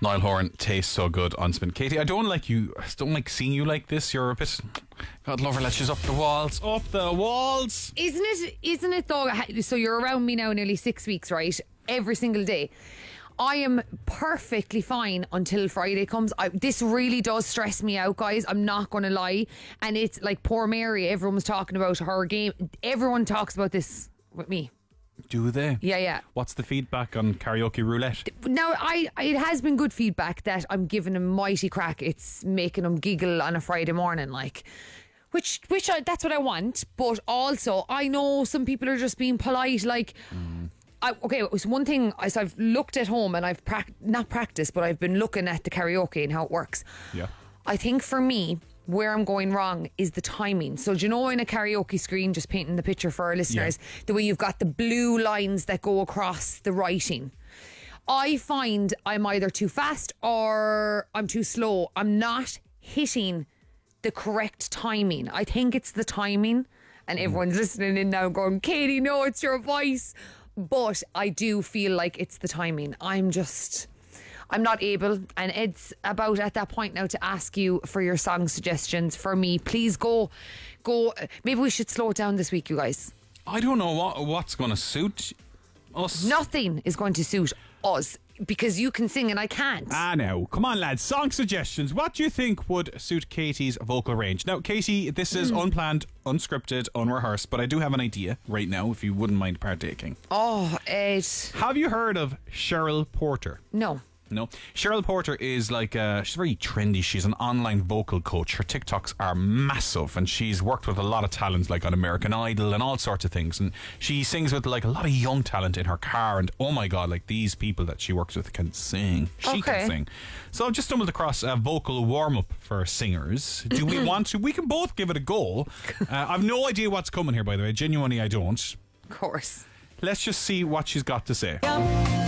Niall Horan tastes so good on Spin. Katie, I don't like seeing you like this. You're a bit, God love her, let's just up the walls. Isn't it though? So you're around me now nearly 6 weeks, right? Every single day. I am perfectly fine until Friday comes. This really does stress me out, guys. I'm not going to lie. And it's like poor Mary. Everyone was talking about her game. Everyone talks about this with me. Do they? Yeah. What's the feedback on karaoke roulette? Now, it has been good feedback that I'm giving them mighty crack. It's making them giggle on a Friday morning, like, which that's what I want. But also, I know some people are just being polite, like. Okay, it was one thing. So I've looked at home and I've not practiced, but I've been looking at the karaoke and how it works. Yeah. I think for me, where I'm going wrong is the timing. So do you know in a karaoke screen, just painting the picture for our listeners, the way you've got the blue lines that go across the writing? I find I'm either too fast or I'm too slow. I'm not hitting the correct timing. I think it's the timing, and everyone's listening in now going, Katie, no, it's your voice. But I do feel like it's the timing. I'm not able, and Ed's about at that point now to ask you for your song suggestions for me. Please go. Maybe we should slow it down this week, you guys. I don't know what's going to suit us. Nothing is going to suit us because you can sing and I can't. Now, come on, lads. Song suggestions. What do you think would suit Katie's vocal range? Now, Katie, this is unplanned, unscripted, unrehearsed, but I do have an idea right now, if you wouldn't mind partaking. Oh, Ed. Have you heard of Cheryl Porter? No. Cheryl Porter is like she's very trendy. She's an online vocal coach. Her TikToks are massive, and she's worked with a lot of talents like on American Idol and all sorts of things, and she sings with like a lot of young talent in her car, and oh my god, like these people that she works with can sing. She can sing. So I've just stumbled across a vocal warm-up for singers. Do we want to? We can both give it a go. I've no idea what's coming here, by the way. Genuinely, I don't. Of course. Let's just see what she's got to say.